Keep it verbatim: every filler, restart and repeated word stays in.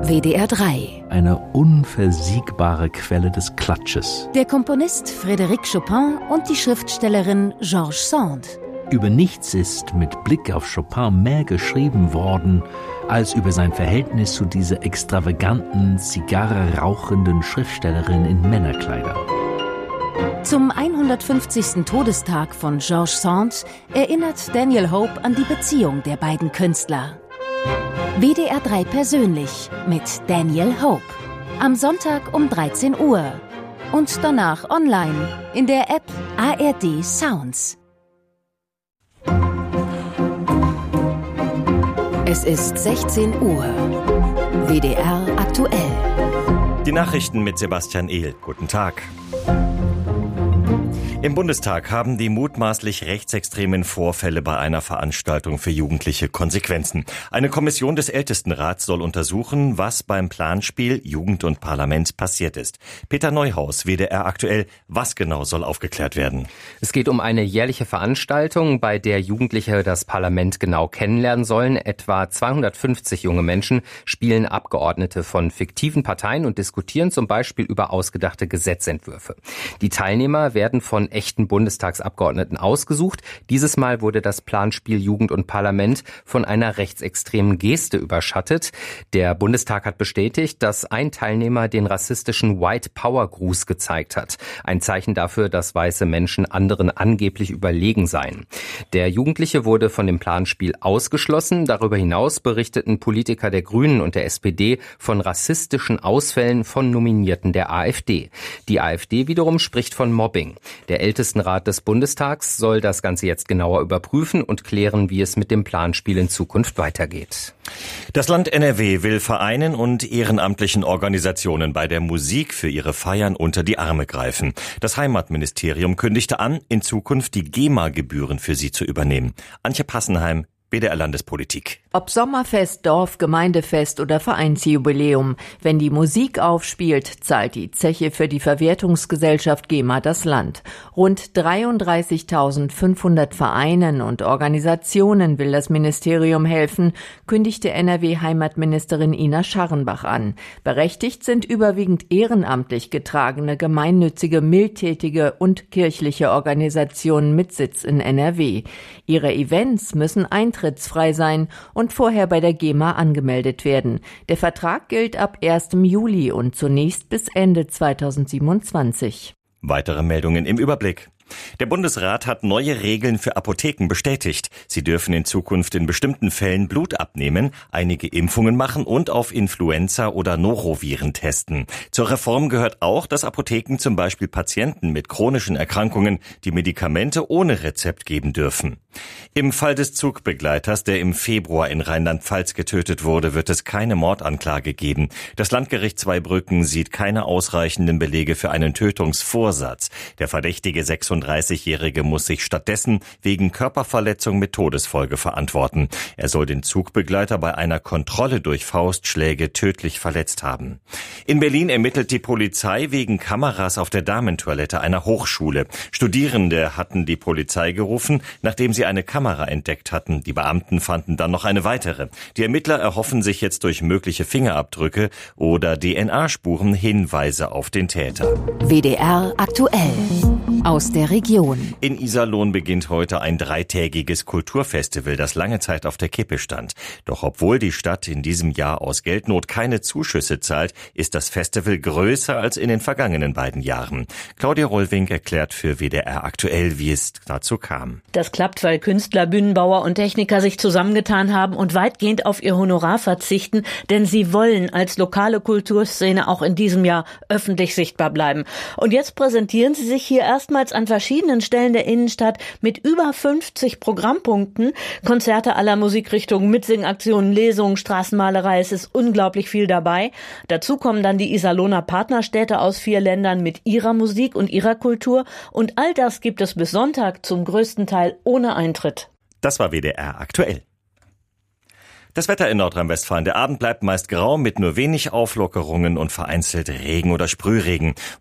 W D R drei. Eine unversiegbare Quelle des Klatsches. Der Komponist Frédéric Chopin und die Schriftstellerin George Sand. Über nichts ist mit Blick auf Chopin mehr geschrieben worden, als über sein Verhältnis zu dieser extravaganten, Zigarre rauchenden Schriftstellerin in Männerkleider. Zum hundertfünfzigsten Todestag von George Sand erinnert Daniel Hope an die Beziehung der beiden Künstler. W D R drei persönlich mit Daniel Hope. Am Sonntag um dreizehn Uhr. Und danach online in der App A R D Sounds. Es ist sechzehn Uhr. W D R aktuell. Die Nachrichten mit Sebastian Ehl. Guten Tag. Im Bundestag haben die mutmaßlich rechtsextremen Vorfälle bei einer Veranstaltung für Jugendliche Konsequenzen. Eine Kommission des Ältestenrats soll untersuchen, was beim Planspiel Jugend und Parlament passiert ist. Peter Neuhaus, W D R aktuell, was genau soll aufgeklärt werden? Es geht um eine jährliche Veranstaltung, bei der Jugendliche das Parlament genau kennenlernen sollen. Etwa zweihundertfünfzig junge Menschen spielen Abgeordnete von fiktiven Parteien und diskutieren zum Beispiel über ausgedachte Gesetzentwürfe. Die Teilnehmer werden von echten Bundestagsabgeordneten ausgesucht. Dieses Mal wurde das Planspiel Jugend und Parlament von einer rechtsextremen Geste überschattet. Der Bundestag hat bestätigt, dass ein Teilnehmer den rassistischen White Power Gruß gezeigt hat. Ein Zeichen dafür, dass weiße Menschen anderen angeblich überlegen seien. Der Jugendliche wurde von dem Planspiel ausgeschlossen. Darüber hinaus berichteten Politiker der Grünen und der S P D von rassistischen Ausfällen von Nominierten der AfD. Die AfD wiederum spricht von Mobbing. Der Ältestenrat des Bundestags soll das Ganze jetzt genauer überprüfen und klären, wie es mit dem Planspiel in Zukunft weitergeht. Das Land N R W will Vereinen und ehrenamtlichen Organisationen bei der Musik für ihre Feiern unter die Arme greifen. Das Heimatministerium kündigte an, in Zukunft die GEMA-Gebühren für sie zu übernehmen. Antje Passenheim, W D R Landespolitik. Ob Sommerfest, Dorf, Gemeindefest oder Vereinsjubiläum, wenn die Musik aufspielt, zahlt die Zeche für die Verwertungsgesellschaft GEMA das Land. Rund dreiunddreißigtausendfünfhundert Vereinen und Organisationen will das Ministerium helfen, kündigte N R W-Heimatministerin Ina Scharrenbach an. Berechtigt sind überwiegend ehrenamtlich getragene, gemeinnützige, mildtätige und kirchliche Organisationen mit Sitz in N R W. Ihre Events müssen eintrittsfrei sein und vorher bei der GEMA angemeldet werden. Der Vertrag gilt ab ersten Juli und zunächst bis Ende zweitausendsiebenundzwanzig. Weitere Meldungen im Überblick. Der Bundesrat hat neue Regeln für Apotheken bestätigt. Sie dürfen in Zukunft in bestimmten Fällen Blut abnehmen, einige Impfungen machen und auf Influenza oder Noroviren testen. Zur Reform gehört auch, dass Apotheken zum Beispiel Patienten mit chronischen Erkrankungen die Medikamente ohne Rezept geben dürfen. Im Fall des Zugbegleiters, der im Februar in Rheinland-Pfalz getötet wurde, wird es keine Mordanklage geben. Das Landgericht Zweibrücken sieht keine ausreichenden Belege für einen Tötungsvorsatz. Der verdächtige sechsunddreißigjährige muss sich stattdessen wegen Körperverletzung mit Todesfolge verantworten. Er soll den Zugbegleiter bei einer Kontrolle durch Faustschläge tödlich verletzt haben. In Berlin ermittelt die Polizei wegen Kameras auf der Damentoilette einer Hochschule. Studierende hatten die Polizei gerufen, nachdem sie eine Kamera entdeckt hatten. Die Beamten fanden dann noch eine weitere. Die Ermittler erhoffen sich jetzt durch mögliche Fingerabdrücke oder D N A-Spuren Hinweise auf den Täter. W D R aktuell. Aus der Region. In Iserlohn beginnt heute ein dreitägiges Kulturfestival, das lange Zeit auf der Kippe stand. Doch obwohl die Stadt in diesem Jahr aus Geldnot keine Zuschüsse zahlt, ist das Festival größer als in den vergangenen beiden Jahren. Claudia Rollwink erklärt für W D R aktuell, wie es dazu kam. Das klappt, weil Künstler, Bühnenbauer und Techniker sich zusammengetan haben und weitgehend auf ihr Honorar verzichten, denn sie wollen als lokale Kulturszene auch in diesem Jahr öffentlich sichtbar bleiben. Und jetzt präsentieren sie sich hier erstmals an verschiedenen Stellen der Innenstadt mit über fünfzig Programmpunkten, Konzerte aller Musikrichtungen, Mitsingaktionen, Lesungen, Straßenmalerei, es ist unglaublich viel dabei. Dazu kommen dann die Iserlohner Partnerstädte aus vier Ländern mit ihrer Musik und ihrer Kultur und all das gibt es bis Sonntag zum größten Teil ohne Eintritt. Das war W D R aktuell. Das Wetter in Nordrhein-Westfalen. Der Abend bleibt meist grau mit nur wenig Auflockerungen und vereinzelt Regen oder Sprühregen.